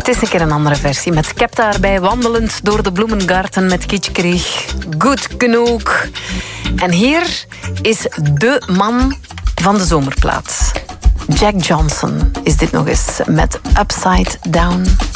Het is een keer een andere versie. Met Kep daarbij wandelend door de bloemengarten met Kitschkrieg. Goed genoeg. En hier is de man van de zomerplaat. Jack Johnson is dit nog eens met Upside Down.